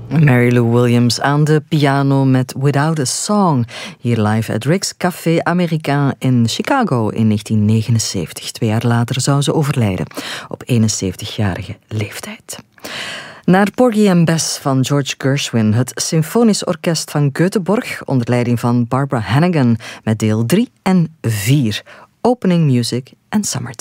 Mary Lou Williams aan de piano met Without a Song. Hier live at Rick's Café Américain in Chicago in 1979. 2 jaar later zou ze overlijden op 71-jarige leeftijd. Naar Porgy and Bess van George Gershwin, het Symfonisch Orkest van Göteborg onder leiding van Barbara Hannigan met deel 3 en 4. Opening Music and Summertime.